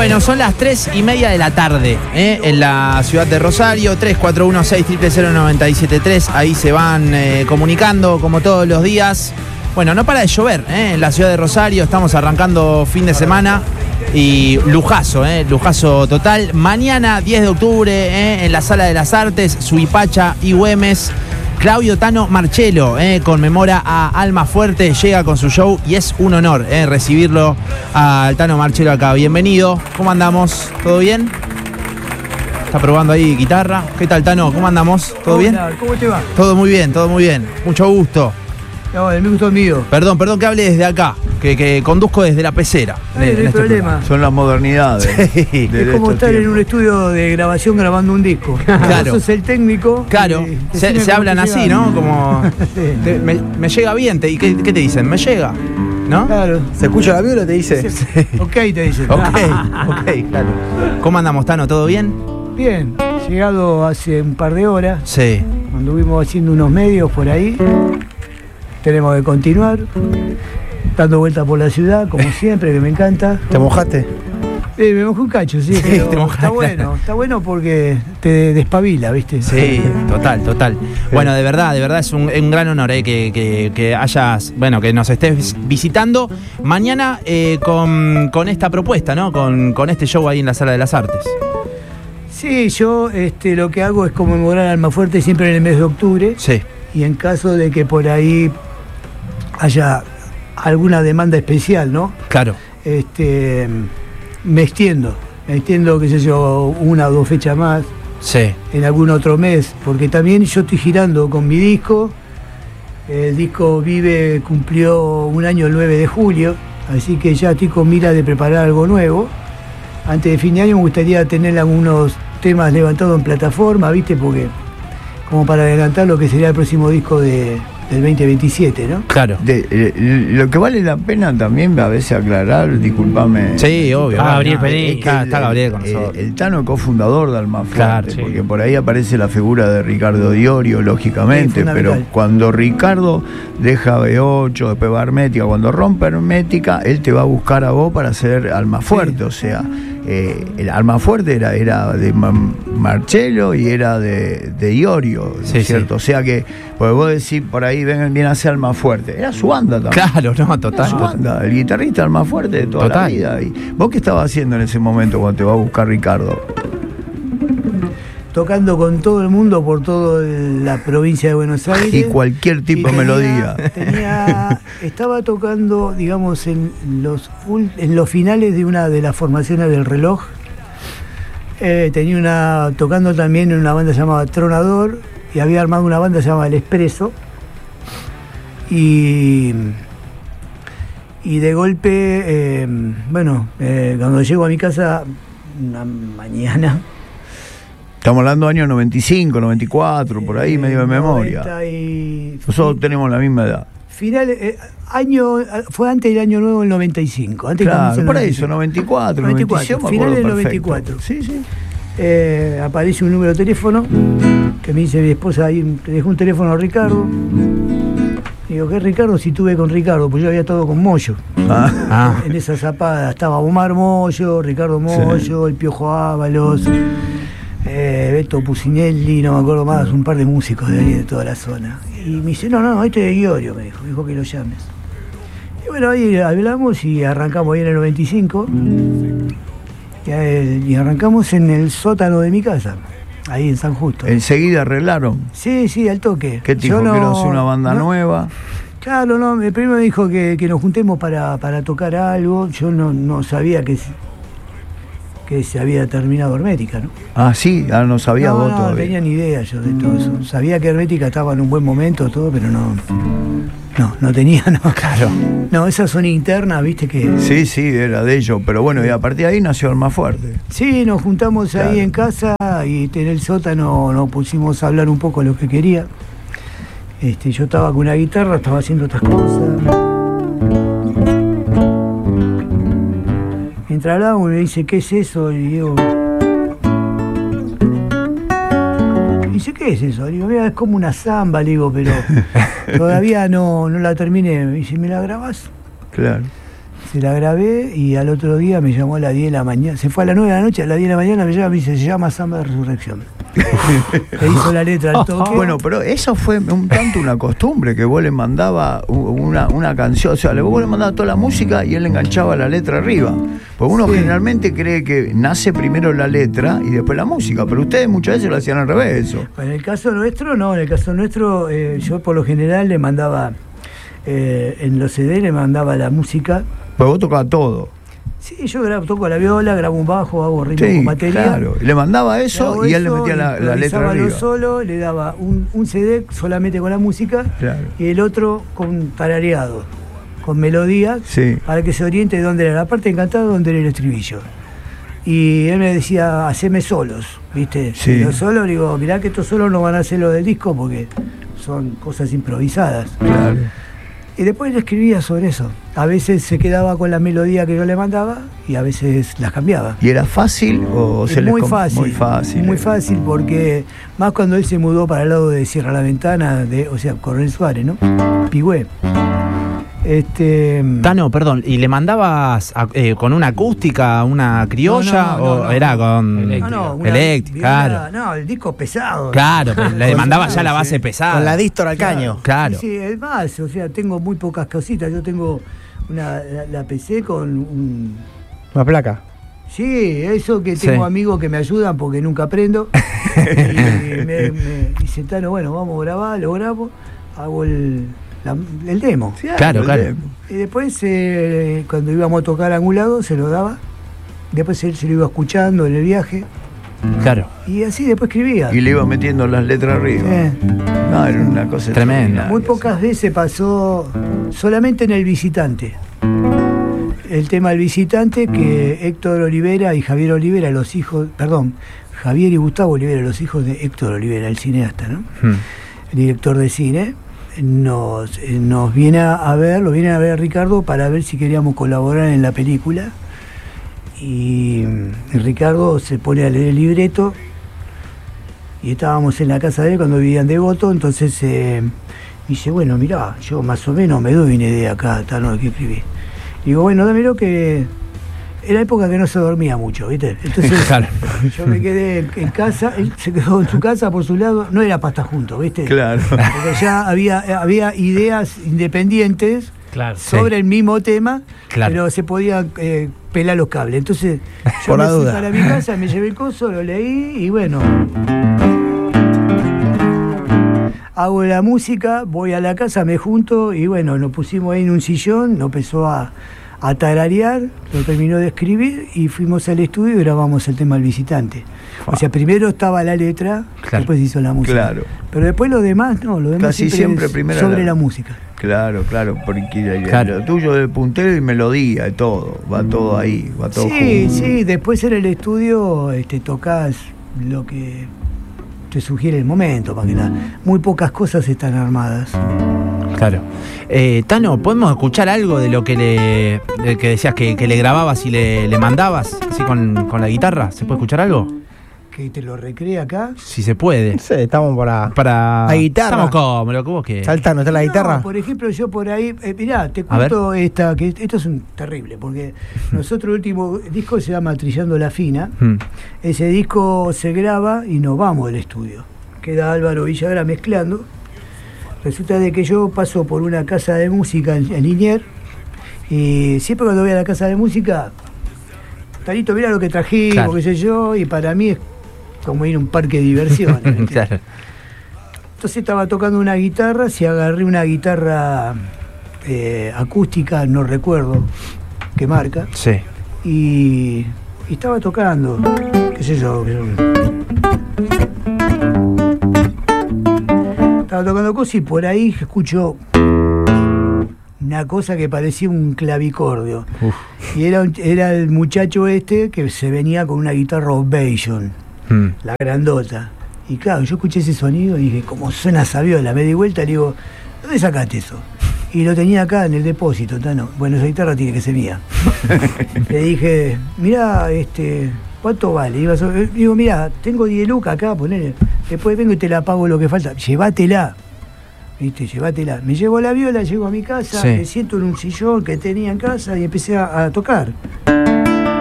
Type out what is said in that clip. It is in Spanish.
Bueno, son las 3:30 de la tarde, en la ciudad de Rosario. 3416-00973. Ahí se van comunicando como todos los días. Bueno, no para de llover en la ciudad de Rosario. Estamos arrancando fin de semana y lujazo, lujazo total. Mañana, 10 de octubre, en la Sala de las Artes, Suipacha y Güemes, Claudio Tano Marchello conmemora a Almafuerte, llega con su show y es un honor recibirlo al Tano Marchello acá. Bienvenido, ¿cómo andamos? ¿Todo bien? Está probando ahí guitarra. ¿Qué tal, Tano? ¿Cómo andamos? ¿Todo bien? ¿Cómo te va? Todo muy bien, todo muy bien. Mucho gusto. No, el gusto es mío. Perdón que hable desde acá, que conduzco desde la pecera. No hay problema. Son las modernidades. Sí. Es como estar en un estudio de grabación grabando un disco. Claro. Sos el técnico. Claro, se hablan así, ¿no? Como, Sí. me llega bien, ¿y qué te dicen? ¿Me llega? ¿No? Claro. ¿Se escucha la viola? Te dice. Sí. Ok, te dicen. Ok, claro. ¿Cómo andamos, Tano? ¿Todo bien? Bien, llegado hace un par de horas. Sí. Anduvimos haciendo unos medios por ahí. Tenemos que continuar. Dando vueltas por la ciudad, como siempre, que me encanta. ¿Te mojaste? Me mojé un cacho, sí, pero te mojaste, está bueno porque te despabila, ¿viste? Sí, total. Bueno, de verdad es un gran honor que hayas, bueno, que nos estés visitando mañana con esta propuesta, ¿no? Con este show ahí en la Sala de las Artes. Sí, yo lo que hago es conmemorar a Almafuerte siempre en el mes de octubre. Sí. Y en caso de que por ahí haya alguna demanda especial, ¿no? Claro. Me extiendo, qué sé yo, 1 o 2 fechas más. Sí. En algún otro mes, porque también yo estoy girando con mi disco. El disco cumplió un año el 9 de julio, así que ya estoy con mira de preparar algo nuevo. Antes de fin de año me gustaría tener algunos temas levantados en plataforma, ¿viste? Porque como para adelantar lo que sería el próximo disco del 2027, ¿no? Claro. Lo que vale la pena también a veces aclarar, discúlpame. Sí, obvio. Gabriel Pereira. Está Gabriel con nosotros. El Tano cofundador de Almafuerte, Claro, sí. porque por ahí aparece la figura de Ricardo Diorio, lógicamente, Sí, pero cuando Ricardo deja B8, después va a Hermética, cuando rompe Hermética, él te va a buscar a vos para hacer Almafuerte, sí. O sea, el Almafuerte era de Marchello y era de Diorio, sí, ¿cierto? Sí. O sea que, pues vos decís, por ahí viene a ser Almafuerte. Era su banda también. Claro, no, total. Su banda, el guitarrista Almafuerte de toda la vida. Y ¿vos qué estabas haciendo en ese momento cuando te va a buscar Ricardo? Tocando con todo el mundo por toda la provincia de Buenos Aires. Y cualquier tipo de melodía. Estaba tocando, digamos, en los finales de una de las formaciones del Reloj. Tocando también en una banda llamada Tronador, y había armado una banda llamada El Expreso. Y de golpe, cuando llego a mi casa una mañana. Estamos hablando de años 95, 94, por ahí, medio de memoria. Nosotros tenemos la misma edad. Fue antes del año nuevo, el 95. Claro, por eso, 94, 95. Final del 94. Sí. Aparece un número de teléfono que me dice mi esposa, ahí te dejó un teléfono a Ricardo. Digo, ¿qué Ricardo? Si tuve con Ricardo, pues yo había estado con Moyo. En esa zapada estaba Omar Moyo, Ricardo Moyo, sí. El Piojo Ábalos, Beto Pucinelli, no me acuerdo más, un par de músicos de ahí de toda la zona. Y me dice, no, este es de Iorio, me dijo que lo llames. Y bueno, ahí hablamos y arrancamos ahí en el 95. Y arrancamos en el sótano de mi casa, ahí en San Justo. ¿Enseguida arreglaron? Sí, al toque. ¿Qué tipo? ¿Quiero hacer una banda nueva? Claro, no, primero me dijo que nos juntemos para tocar algo. Yo no sabía que se había terminado Hermética, ¿no? Ah, sí, no sabía vos todavía. No tenía ni idea yo de todo eso. Sabía que Hermética estaba en un buen momento, todo, pero no tenía, no. Claro. No, esa zona interna, viste que... Sí, era de ellos, pero bueno, y a partir de ahí nació Almafuerte. Sí, nos juntamos ahí en casa y en el sótano nos pusimos a hablar un poco de lo que quería. Yo estaba con una guitarra, estaba haciendo otras cosas. Mientras hablábamos me dice, ¿qué es eso? Y digo... Dice, ¿qué es eso? Le digo, mira, es como una samba, le digo, pero todavía no la terminé. Me dice, ¿me la grabás? Claro. Se la grabé y al otro día me llamó a las 10 de la mañana. Se fue a las 9 de la noche, a las 10 de la mañana me llama y me dice, se llama Samba de Resurrección. Le hizo la letra al toque. Bueno, pero eso fue un tanto una costumbre, que vos le mandaba una canción, o sea, vos le mandabas toda la música y él le enganchaba la letra arriba. Porque uno generalmente cree que nace primero la letra y después la música, pero ustedes muchas veces lo hacían al revés eso. En el caso nuestro, no, en el caso nuestro, yo por lo general le mandaba, en los CD le mandaba la música. Pues vos tocabas todo. Sí, yo toco la viola, grabo un bajo, hago ritmo con batería. Claro, le mandaba eso y él le metía la letra arriba. Solo, le daba un CD solamente con la música, claro, y el otro con tarareado, con melodías, para que se oriente de dónde era la parte encantada, dónde era el estribillo. Y él me decía, haceme solos, ¿viste? Sí. Y los solos, digo, mirá que estos solos no van a ser los del disco porque son cosas improvisadas. Claro. Y después le escribía sobre eso. A veces se quedaba con la melodía que yo le mandaba y a veces las cambiaba. ¿Y era fácil o se les fácil? Muy fácil. Muy fácil porque más cuando él se mudó para el lado de Cierra la Ventana, o sea, Coronel Suárez, ¿no? Pigüé. Tano, perdón, ¿y le mandabas con una acústica, una criolla o era con eléctrica? Claro. No, el disco pesado. Claro, le mandaba ya la base pesada. Con la distor al caño. Claro. Sí, es más, o sea, tengo muy pocas cositas. Yo tengo la PC con una placa. Sí, eso que tengo amigos que me ayudan porque nunca aprendo. Y me dicen, Tano, bueno, vamos a grabar, lo grabo, hago el demo. Claro. Y después, cuando íbamos a tocar a algún lado, se lo daba. Después él se lo iba escuchando en el viaje. Claro. Y así después escribía. Y le iba metiendo las letras arriba. No, era una cosa tremenda. Muy pocas veces pasó, solamente en El Visitante. El tema del Visitante, que Héctor Olivera y Javier Olivera, Javier y Gustavo Olivera, los hijos de Héctor Olivera, el cineasta, ¿no? El director de cine. Nos viene a ver, lo viene a ver Ricardo para ver si queríamos colaborar en la película. Y Ricardo se pone a leer el libreto y estábamos en la casa de él cuando vivían de Devoto, entonces dice, bueno, mirá, yo más o menos me doy una idea acá, Tano, de qué escribí. Digo, bueno, dámelo, que era época que no se dormía mucho, ¿viste? Entonces yo me quedé en casa, él se quedó en su casa por su lado, no era pasta juntos, ¿viste? Claro. Porque ya había ideas independientes sobre el mismo tema, pero se podían pelar los cables. Entonces yo me fui para mi casa, me llevé el coso, lo leí y bueno, hago la música, voy a la casa, me junto y bueno, nos pusimos ahí en un sillón, nos empezó a tararear, lo terminó de escribir y fuimos al estudio y grabamos el tema El Visitante. O sea, primero estaba la letra, después hizo la música. Claro. Pero después lo demás, no, lo demás casi siempre primero sobre la música. Claro, porque lo tuyo de puntero y melodía y todo, va todo ahí, va todo junto. Sí, después en el estudio tocas lo que te sugiere el momento, para que nada. Muy pocas cosas están armadas. Claro. Tano, ¿podemos escuchar algo de lo que decías que le grababas y le mandabas, así con la guitarra? ¿Se puede escuchar algo? ¿Que te lo recree acá? Si se puede. Sí, estamos para la guitarra. Estamos cómodos, lo que vos querés. Saltando, ¿está la guitarra? Por ejemplo, yo por ahí, mirá, te cuento que esto es terrible, porque nosotros el último disco se llama Trillando la Fina. Ese disco se graba y nos vamos del estudio. Queda Álvaro Villagra mezclando. Resulta de que yo paso por una casa de música en Liniers y siempre cuando voy a la casa de música, Tanito, mira lo que trajimos, qué sé yo, y para mí es como ir a un parque de diversiones. Claro. Entonces estaba tocando una guitarra, si agarré una guitarra acústica, no recuerdo qué marca, y estaba tocando, qué sé yo. Estaba tocando cosas y por ahí escucho una cosa que parecía un clavicordio. Y era el muchacho que se venía con una guitarra Ovation, la grandota. Y claro, yo escuché ese sonido y dije, ¿cómo suena esa viola? Me di vuelta y le digo, ¿dónde sacaste eso? Y lo tenía acá en el depósito, Tano. Bueno, esa guitarra tiene que ser mía. Le dije, mirá, ¿cuánto vale? Digo, mirá, tengo 10 lucas acá, ponele. Después vengo y te la pago lo que falta. Llévatela. viste, llévatela. Me llevo la viola, llego a mi casa, Sí. me siento en un sillón que tenía en casa y empecé a tocar.